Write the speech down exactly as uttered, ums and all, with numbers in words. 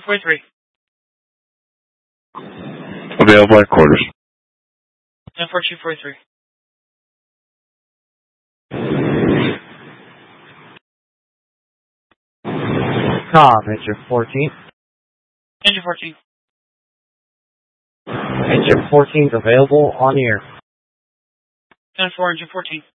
forty-three. Available at quarters. ten fourteen forty-three. Com, engine fourteen. Engine fourteen. Engine fourteen is available on the air. ten four, engine fourteen.